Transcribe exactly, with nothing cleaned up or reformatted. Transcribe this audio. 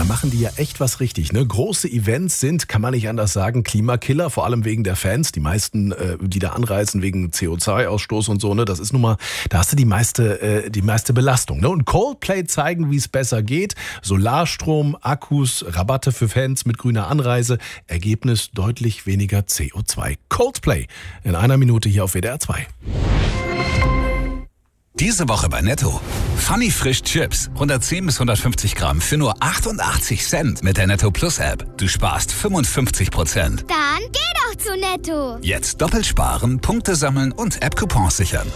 machen die ja echt was richtig. Ne? Große Events sind, kann man nicht anders sagen, Klimakiller, vor allem wegen der Fans. Die meisten, äh, die da anreisen wegen C O zwei Ausstoß und so, ne, das ist nun mal, da hast du die meiste, äh, die meiste Belastung. Ne? Und Coldplay zeigen, wie es besser geht. Solarstrom, Akkus, Rabatte für Fans mit grüner Anreise. Ergebnis deutlich weniger C O zwei. Coldplay in einer Minute hier auf W D R zwei. Diese Woche bei Netto. Funny Frisch Chips. hundertzehn bis hundertfünfzig Gramm für nur achtundachtzig Cent mit der Netto Plus App. Du sparst fünfundfünfzig Prozent. Dann geh doch zu Netto. Jetzt doppelt sparen, Punkte sammeln und App-Coupons sichern.